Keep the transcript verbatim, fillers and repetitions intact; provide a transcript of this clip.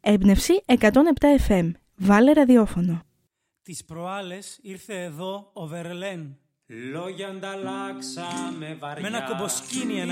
Έμπνευση εκατόν επτά εφ εμ. Βάλε ραδιόφωνο. Τις προάλλες ήρθε εδώ ο Βερλέν. Λόγια ανταλλάξαμε βαριά. Με ένα κομποσκίνι ένα